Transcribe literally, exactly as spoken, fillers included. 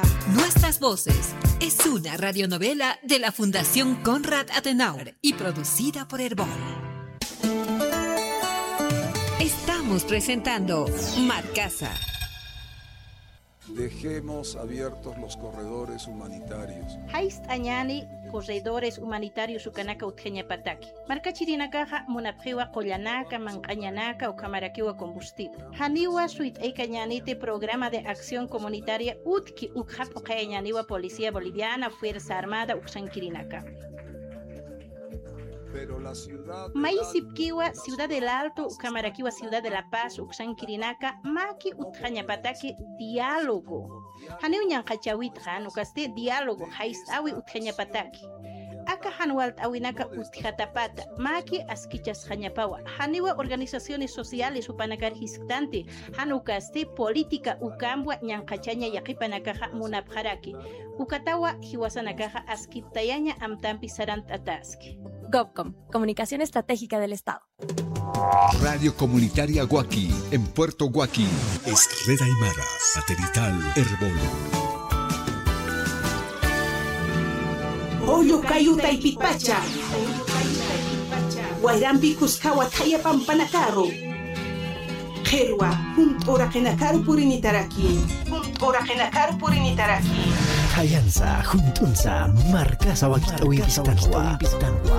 Nuestras voces es una radionovela de la Fundación Konrad Adenauer y producida por Herbol. Estamos presentando Marcasa. Dejemos abiertos los corredores humanitarios. Haist añani corredores humanitarios ukanaka utjeña pataki. Marca chirinakaja munapriwa collanaka, mancañanaka o camaraquiwa combustible. Haniwa suit eikañanite programa de acción comunitaria utki ukhap okañaniwa Policía Boliviana, Fuerza Armada uksankirinaka. Pero la ciudad Maisipkiwa, Ciudad del Alto, Ukamarakiwa, Ciudad de la Paz, Uxankirinaka, Maki Utjañapataki, diálogo. Haneu Ñankachawitja, Nukaste, diálogo, Haistawi Utjañapataki. Aka Hanualt Awinaka Utjatapata, Maki Askichas Jañapawa, Haniwa Organizaciones Sociales Upanakar Hisktanti, Hanukaste, Política Ukambwa, Ñankachaña Yakipanakaja Munapjaraki, Ukatawa, Hiwasanakaja Askiptayaña Amtampi Sarantataski. GovCom, Comunicación Estratégica del Estado. Radio Comunitaria Huaki, en Puerto Huaki. Es Red Aymara, satelital Herbol. Oyo Cayuta y Pipacha. Guayrampi Cuscawa Taya Pampanacaro. Jerwa, Punt Orakenakar Purinitaraki. Punt Orakenakar Purinitaraki. Hayansa, Juntunsa, Marcasa Wakita Wipistanwa.